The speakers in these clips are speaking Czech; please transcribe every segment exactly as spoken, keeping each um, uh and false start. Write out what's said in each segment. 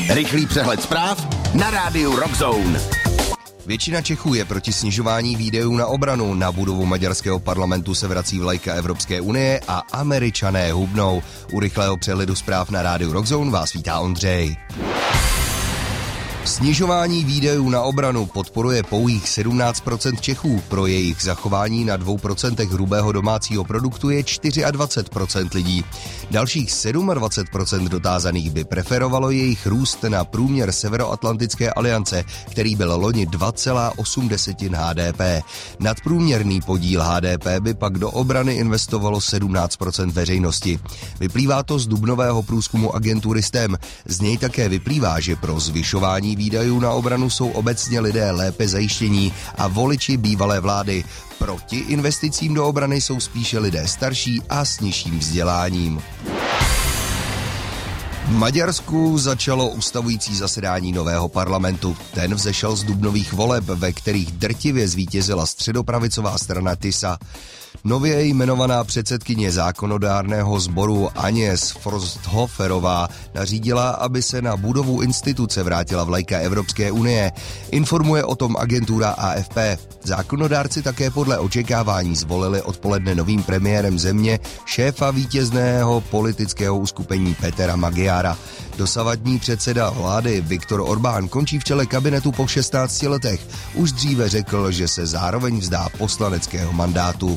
Rychlý přehled zpráv na rádiu Rock Zone. Většina Čechů je proti snižování výdajů na obranu. Na budovu maďarského parlamentu se vrací vlajka Evropské unie a Američané hubnou. U rychlého přehledu zpráv na rádiu Rock Zone vás vítá Ondřej. Snižování výdajů na obranu podporuje pouhých sedmnáct procent Čechů. Pro jejich zachování na dvou procentech hrubého domácího produktu je dvacet čtyři procent lidí. Dalších dvacet sedm procent dotázaných by preferovalo jejich růst na průměr Severoatlantické aliance, který byl loni dva celá osm H D P. Nadprůměrný podíl H D P by pak do obrany investovalo sedmnáct procent veřejnosti. Vyplývá to z dubnového průzkumu agentury S T E M. Z něj také vyplývá, že pro zvyšování výdajů na obranu jsou obecně lidé lépe zajištění a voliči bývalé vlády. Proti investicím do obrany jsou spíše lidé starší a s nižším vzděláním. V Maďarsku začalo ustavující zasedání nového parlamentu. Ten vzešel z dubnových voleb, ve kterých drtivě zvítězila středopravicová strana TISA. Nově jmenovaná předsedkyně zákonodárného sboru Agnes Forsthoferová nařídila, aby se na budovu instituce vrátila vlajka Evropské unie. Informuje o tom agentura A F P. Zákonodárci také podle očekávání zvolili odpoledne novým premiérem země šéfa vítězného politického uskupení Petera Magyara. Dosavadní předseda vlády Viktor Orbán končí v čele kabinetu po šestnácti letech. Už dříve řekl, že se zároveň vzdá poslaneckého mandátu.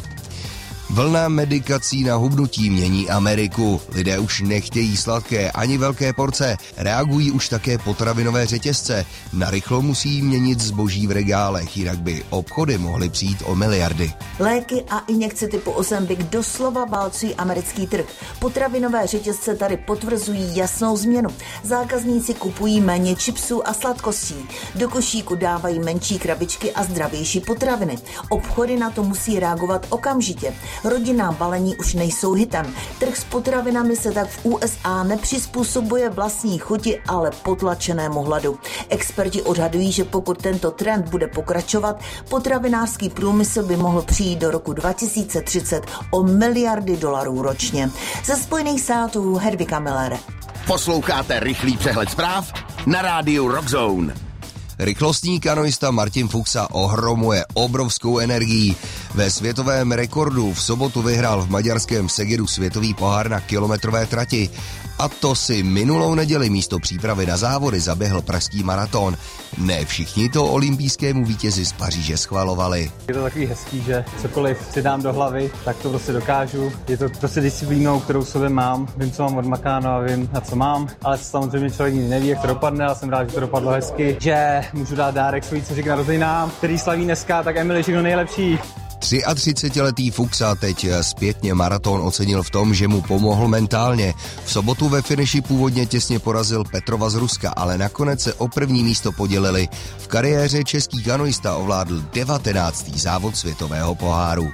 Vlna medikací na hubnutí mění Ameriku. Lidé už nechtějí sladké ani velké porce. Reagují už také potravinové řetězce. Narychlo musí měnit zboží v regálech, jinak by obchody mohly přijít o miliardy. Léky a injekce typu Ozempic doslova válcují americký trh. Potravinové řetězce tady potvrzují jasnou změnu. Zákazníci kupují méně chipsů a sladkostí. Do košíku dávají menší krabičky a zdravější potraviny. Obchody na to musí reagovat okamžitě. Rodinná balení už nejsou hitem. Trh s potravinami se tak v U S A nepřizpůsobuje vlastní chuti, ale potlačenému hladu. Experti odhadují, že pokud tento trend bude pokračovat, potravinářský průmysl by mohl přijít do roku dva tisíce třicet o miliardy dolarů ročně. Ze Spojených států Hedvika Miller. Posloucháte rychlý přehled zpráv na rádiu Rock Zone. Rychlostní kanoista Martin Fuxa ohromuje obrovskou energií. Ve světovém rekordu v sobotu vyhrál v maďarském Segedu světový pohár na kilometrové trati. A to si minulou neděli místo přípravy na závody zaběhl pražský maraton. Ne všichni to olympijskému vítězi z Paříže schvalovali. Je to takový hezký, že cokoliv si dám do hlavy, tak to prostě dokážu. Je to prostě disciplínou, kterou v sobě mám. Vím, co mám odmakáno a vím, na co mám. Ale samozřejmě člověk nikdy neví, jak to dopadne, ale jsem rád, že to dopadlo hezky. Že můžu dát dárek svojí dceři k narozeninám, který slaví dneska, tak Emily, všechno nejlepší. třiatřicetiletý Fuxa teď zpětně maraton ocenil v tom, že mu pomohl mentálně. V sobotu ve finiši původně těsně porazil Petrova z Ruska, ale nakonec se o první místo podělili. V kariéře český kanoista ovládl devatenáctý závod světového poháru.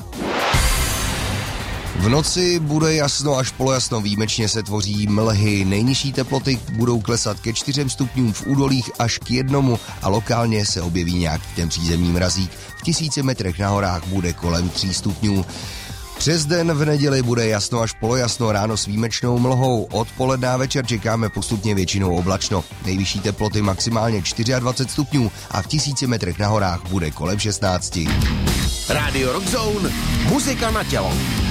V noci bude jasno až polojasno, výjimečně se tvoří mlhy. Nejnižší teploty budou klesat ke čtyřem stupňům v údolích až k jednomu a lokálně se objeví nějaký ten přízemní mrazík. V tisíci metrech na horách bude kolem tří stupňů. Přes den v neděli bude jasno až polojasno, ráno s výjimečnou mlhou. Odpoledne a večer čekáme postupně většinou oblačno. Nejvyšší teploty maximálně dvacet čtyři stupňů a v tisíci metrech na horách bude kolem šestnácti. Rádio Rock Zone, muzika na tělo.